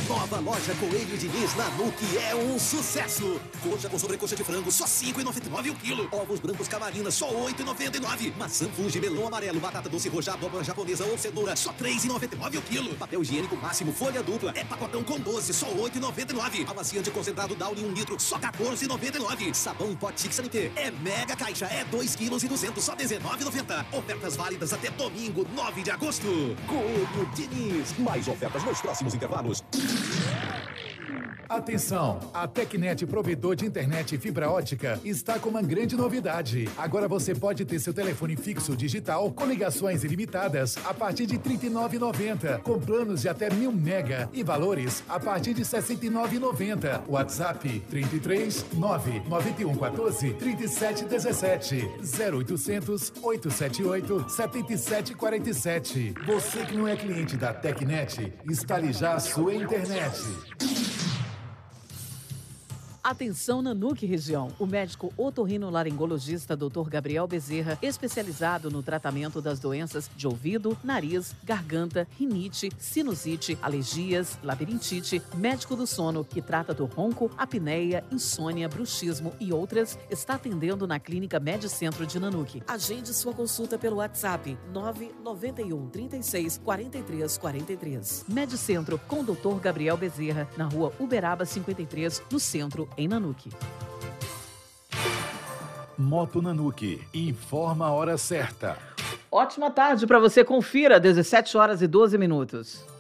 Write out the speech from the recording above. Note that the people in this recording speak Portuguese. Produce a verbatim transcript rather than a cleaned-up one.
Nova loja Coelho Diniz Nanuque é um sucesso. Coxa com sobrecoxa de frango, só cinco reais e noventa e nove centavos o quilo. Ovos brancos Camarina, só oito reais e noventa e nove centavos. Maçã Fuji, melão amarelo, batata doce roxa, abóbora japonesa ou cenoura, só três reais e noventa e nove centavos o quilo. Papel higiênico máximo, folha dupla, é pacotão com doze, só oito reais e noventa e nove centavos. Amaciante concentrado Downy um litro, só quatorze reais e noventa e nove centavos. Sabão Potic Sanité, é mega caixa, é dois quilos e duzentos, só dezenove reais e noventa centavos. Ofertas válidas até domingo, nove de agosto. Coelho Diniz, mais ofertas nos próximos intervalos. Atenção! A Tecnet, provedor de internet e fibra ótica, está com uma grande novidade. Agora você pode ter seu telefone fixo digital com ligações ilimitadas a partir de trinta e nove reais e noventa centavos, com planos de até mil mega e valores a partir de sessenta e nove reais e noventa centavos. WhatsApp trinta e três, nove nove um quatro, trinta e sete dezessete, zero oitocentos, oitocentos e setenta e oito, setenta e sete quarenta e sete. Você que não é cliente da Tecnet, instale já a sua internet. Atenção Nanuque região. O médico otorrinolaringologista doutor Gabriel Bezerra, especializado no tratamento das doenças de ouvido, nariz, garganta, rinite, sinusite, alergias, labirintite, médico do sono, que trata do ronco, apneia, insônia, bruxismo e outras, está atendendo na Clínica Medicentro de Nanuque. Agende sua consulta pelo WhatsApp nove nove um, trinta e seis, quarenta e três quarenta e três. Medicentro com doutor Gabriel Bezerra, na rua Uberaba cinquenta e três, no centro, em Nanuque. Moto Nanuque, informa a hora certa. Ótima tarde para você, confira, dezessete horas e doze minutos.